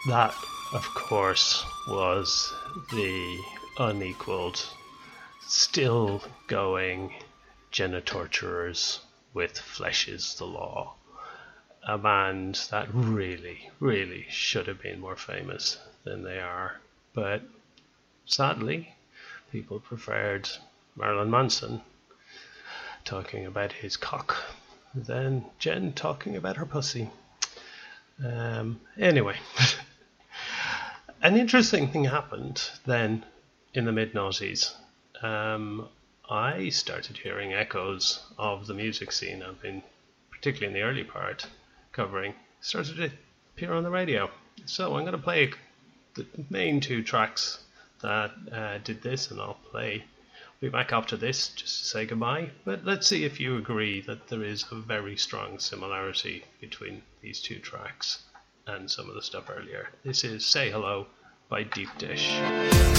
That, of course, was the unequaled, still going Genitorturers with Flesh is the Law. A band that really, really should have been more famous than they are. But sadly, people preferred Marilyn Manson talking about his cock than Jen talking about her pussy. Anyway, an interesting thing happened then in the mid-noughties. I started hearing echoes of the music scene I've been, particularly in the early part, covering, started to appear on the radio. So I'm going to play the main two tracks that did this, and I'll be back after this just to say goodbye. But let's see if you agree that there is a very strong similarity between these two tracks and some of the stuff earlier. This is Say Hello by Deep Dish.